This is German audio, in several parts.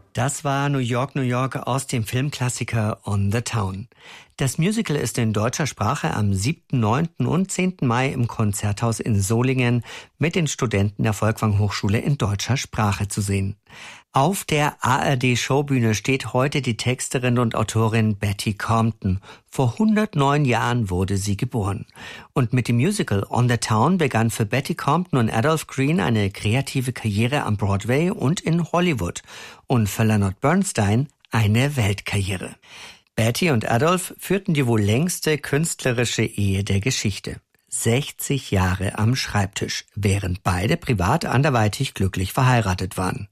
Das war New York, New York aus dem Filmklassiker On the Town. Das Musical ist in deutscher Sprache am 7., 9. und 10. Mai im Konzerthaus in Solingen mit den Studenten der Folkwang Hochschule in deutscher Sprache zu sehen. Auf der ARD-Showbühne steht heute die Texterin und Autorin Betty Compton. Vor 109 Jahren wurde sie geboren. Und mit dem Musical On the Town begann für Betty Compton und Adolph Green eine kreative Karriere am Broadway und in Hollywood. Und für Leonard Bernstein eine Weltkarriere. Betty und Adolph führten die wohl längste künstlerische Ehe der Geschichte. 60 Jahre am Schreibtisch, während beide privat anderweitig glücklich verheiratet waren.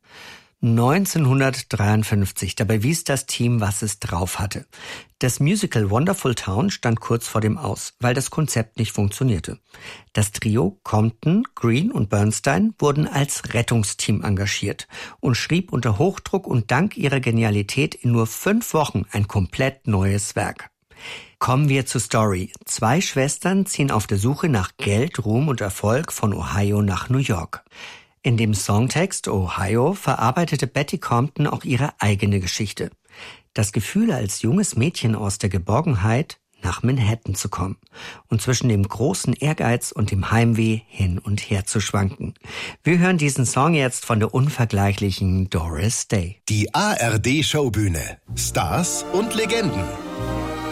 1953, da bewies das Team, was es drauf hatte. Das Musical Wonderful Town stand kurz vor dem Aus, weil das Konzept nicht funktionierte. Das Trio Compton, Green und Bernstein wurden als Rettungsteam engagiert und schrieb unter Hochdruck und dank ihrer Genialität in nur 5 Wochen ein komplett neues Werk. Kommen wir zur Story. 2 Schwestern ziehen auf der Suche nach Geld, Ruhm und Erfolg von Ohio nach New York. In dem Songtext Ohio verarbeitete Betty Compton auch ihre eigene Geschichte. Das Gefühl, als junges Mädchen aus der Geborgenheit nach Manhattan zu kommen und zwischen dem großen Ehrgeiz und dem Heimweh hin und her zu schwanken. Wir hören diesen Song jetzt von der unvergleichlichen Doris Day. Die ARD-Showbühne. Stars und Legenden.